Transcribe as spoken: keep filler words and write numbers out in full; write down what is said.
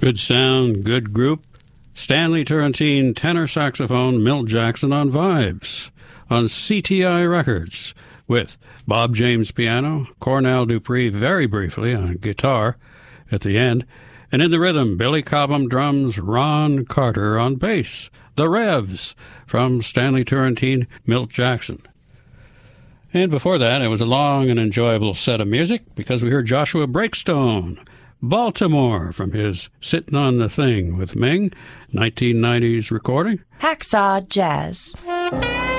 Good sound, good group. Stanley Turrentine, tenor saxophone, Milt Jackson on vibes on C T I Records with Bob James piano, Cornell Dupree very briefly on guitar at the end, and in the rhythm, Billy Cobham drums, Ron Carter on bass. The Revs from Stanley Turrentine, Milt Jackson. And before that, it was a long and enjoyable set of music because we heard Joshua Breakstone, Baltimore, from his Sittin' on the Thing with Ming, nineteen nineties recording. Hacksaw Jazz.